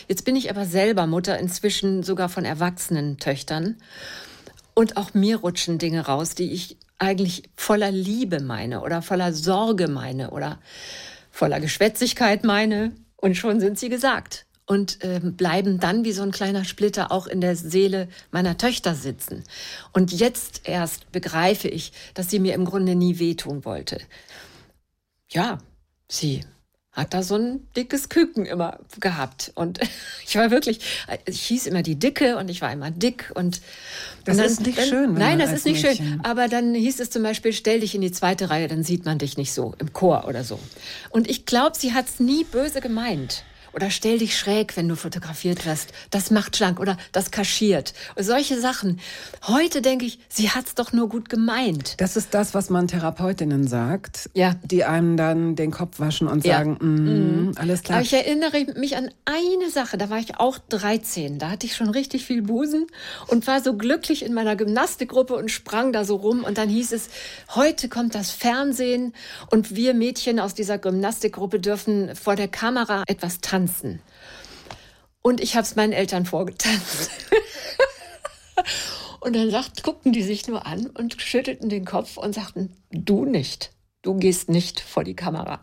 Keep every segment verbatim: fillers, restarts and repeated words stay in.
Jetzt bin ich aber selber Mutter, inzwischen sogar von erwachsenen Töchtern. Und auch mir rutschen Dinge raus, die ich eigentlich voller Liebe meine oder voller Sorge meine oder voller Geschwätzigkeit meine. Und schon sind sie gesagt. Und äh, bleiben dann wie so ein kleiner Splitter auch in der Seele meiner Töchter sitzen. Und jetzt erst begreife ich, dass sie mir im Grunde nie wehtun wollte. Ja, sie hat da so ein dickes Küken immer gehabt. Und ich war wirklich, ich hieß immer die Dicke und ich war immer dick. Und, das und dann, ist nicht dann, schön. Nein, das ist nicht Mädchen. schön. Aber dann hieß es zum Beispiel, stell dich in die zweite Reihe, dann sieht man dich nicht so im Chor oder so. Und ich glaube, sie hat es nie böse gemeint. Oder stell dich schräg, wenn du fotografiert wirst. Das macht schlank oder das kaschiert. Und solche Sachen. Heute denke ich, sie hat's doch nur gut gemeint. Das ist das, was man Therapeutinnen sagt, ja. die einem dann den Kopf waschen und ja. sagen, mm, alles klar. Aber ich erinnere mich an eine Sache, da war ich auch dreizehn. Da hatte ich schon richtig viel Busen und war so glücklich in meiner Gymnastikgruppe und sprang da so rum. Und dann hieß es, heute kommt das Fernsehen und wir Mädchen aus dieser Gymnastikgruppe dürfen vor der Kamera etwas tanzen. Und ich habe es meinen Eltern vorgetanzt. Und dann sagt, guckten die sich nur an und schüttelten den Kopf und sagten, du nicht, du gehst nicht vor die Kamera.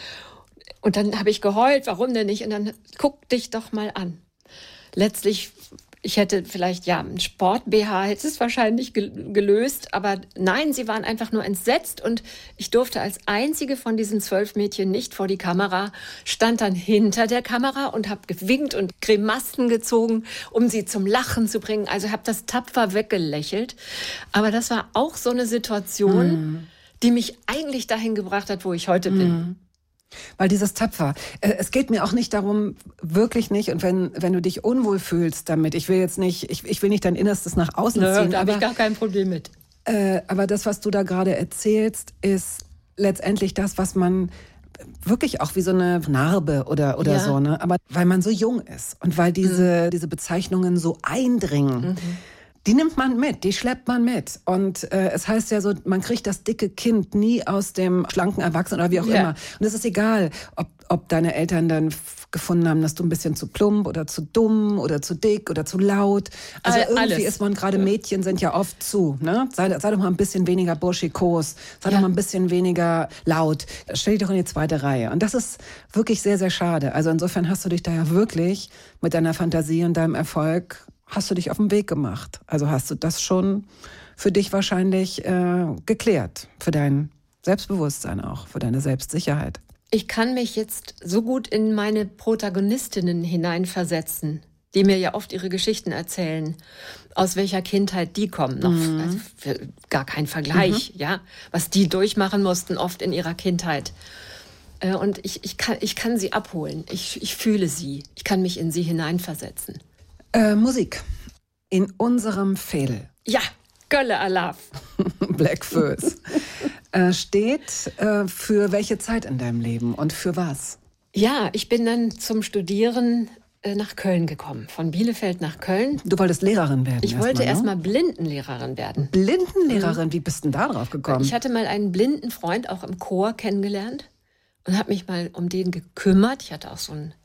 Und dann habe ich geheult, warum denn nicht? Und dann guck dich doch mal an. Letztlich, ich hätte vielleicht, ja, ein Sport-B H hätte es wahrscheinlich gelöst, aber nein, sie waren einfach nur entsetzt und ich durfte als einzige von diesen zwölf Mädchen nicht vor die Kamera, stand dann hinter der Kamera und habe gewinkt und Grimassen gezogen, um sie zum Lachen zu bringen. Also habe das tapfer weggelächelt. Aber das war auch so eine Situation, mm. die mich eigentlich dahin gebracht hat, wo ich heute mm. bin. Weil dieses Tapfer, äh, es geht mir auch nicht darum, wirklich nicht, und wenn wenn du dich unwohl fühlst damit, ich will jetzt nicht, ich, ich will nicht dein Innerstes nach außen Nö, ziehen. Da habe ich gar kein Problem mit. Äh, aber das, was du da gerade erzählst, ist letztendlich das, was man wirklich auch wie so eine Narbe oder oder ja. so, ne? Aber weil man so jung ist und weil diese mhm. diese Bezeichnungen so eindringen. Mhm. Die nimmt man mit, die schleppt man mit. Und äh, es heißt ja so, man kriegt das dicke Kind nie aus dem schlanken Erwachsenen oder wie auch ja. immer. Und es ist egal, ob, ob deine Eltern dann f- gefunden haben, dass du ein bisschen zu plump oder zu dumm oder zu dick oder zu laut. Also All, irgendwie alles. Ist man, gerade Mädchen sind ja oft zu. Ne? Sei, sei doch mal ein bisschen weniger burschikos, sei ja. doch mal ein bisschen weniger laut. Stell dich doch in die zweite Reihe. Und das ist wirklich sehr, sehr schade. Also insofern hast du dich da ja wirklich mit deiner Fantasie und deinem Erfolg hast du dich auf den Weg gemacht. Also hast du das schon für dich wahrscheinlich äh, geklärt. Für dein Selbstbewusstsein auch, für deine Selbstsicherheit. Ich kann mich jetzt so gut in meine Protagonistinnen hineinversetzen, die mir ja oft ihre Geschichten erzählen, aus welcher Kindheit die kommen. Noch, mhm. also für gar kein Vergleich, mhm. ja, was die durchmachen mussten, oft in ihrer Kindheit. Äh, und ich, ich, kann, ich kann sie abholen. Ich, ich fühle sie. Ich kann mich in sie hineinversetzen. Äh, Musik. In unserem Fädel. Ja, Gölle Alaf. Black Föß. äh, steht äh, für welche Zeit in deinem Leben und für was? Ja, ich bin dann zum Studieren äh, nach Köln gekommen. Von Bielefeld nach Köln. Du wolltest Lehrerin werden? Ich erst wollte mal, ne? erstmal Blindenlehrerin werden. Blindenlehrerin? Mhm. Wie bist denn da drauf gekommen? Ich hatte mal einen blinden Freund auch im Chor kennengelernt und habe mich mal um den gekümmert. Ich hatte auch so ein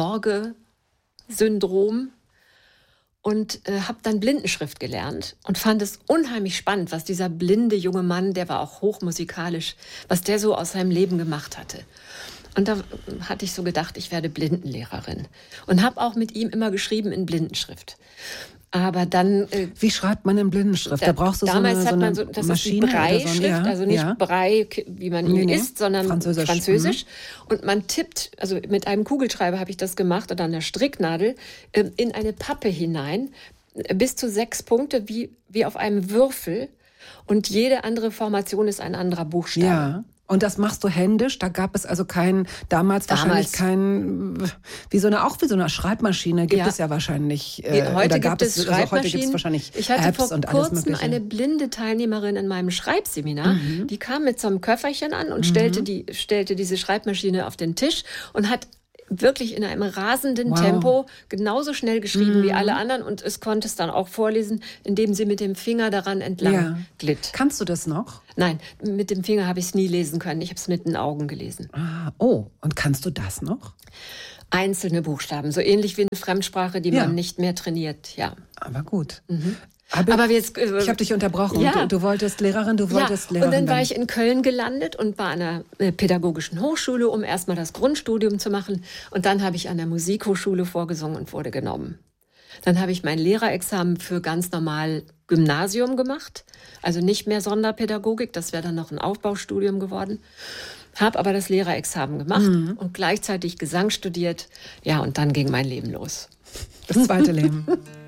Sorgesyndrom. Und äh, habe dann Blindenschrift gelernt und fand es unheimlich spannend, was dieser blinde junge Mann, der war auch hochmusikalisch, was der so aus seinem Leben gemacht hatte. Und da hatte ich so gedacht, ich werde Blindenlehrerin. Und habe auch mit ihm immer geschrieben in Blindenschrift. Aber dann... Äh, Wie schreibt man in Blindenschrift? Da, da brauchst du so eine, damals so eine hat man so, das Maschine ist die Brei-Schrift, so, ja, also nicht ja. Brei, wie man ihn nee, nee. isst, sondern Französisch. Französisch. Mhm. Und man tippt, also mit einem Kugelschreiber habe ich das gemacht oder einer Stricknadel, äh, in eine Pappe hinein, bis zu sechs Punkte, wie, wie auf einem Würfel. Und jede andere Formation ist ein anderer Buchstabe. Ja. Und das machst du händisch? Da gab es also kein, damals, damals wahrscheinlich kein, wie so eine, auch wie so eine Schreibmaschine gibt ja. es ja wahrscheinlich. Äh, heute oder gab gibt es, es also heute gibt es wahrscheinlich ich hatte Apps vor und alles kurzem Mögliche. Eine blinde Teilnehmerin in meinem Schreibseminar, mhm. die kam mit so einem Köfferchen an und mhm. stellte, die, stellte diese Schreibmaschine auf den Tisch und hat wirklich in einem rasenden wow. Tempo genauso schnell geschrieben mm. wie alle anderen und es konnte es dann auch vorlesen, indem sie mit dem Finger daran entlang ja. glitt. Kannst du das noch? Nein, mit dem Finger habe ich es nie lesen können. Ich habe es mit den Augen gelesen. Ah, oh, und kannst du das noch? Einzelne Buchstaben, so ähnlich wie eine Fremdsprache, die Ja. man nicht mehr trainiert, ja. Aber gut. Mhm. Aber, Aber jetzt, äh, ich habe dich unterbrochen. Ja. Du, du wolltest Lehrerin, du wolltest ja. Lehrerin. Und dann war werden. ich in Köln gelandet und war an einer äh, pädagogischen Hochschule, um erstmal das Grundstudium zu machen. Und dann habe ich an der Musikhochschule vorgesungen und wurde genommen. Dann habe ich mein Lehrerexamen für ganz normal Gymnasium gemacht, also nicht mehr Sonderpädagogik, das wäre dann noch ein Aufbaustudium geworden. Habe aber das Lehrerexamen gemacht Mhm. und gleichzeitig Gesang studiert. Ja, und dann ging mein Leben los. Das zweite Leben.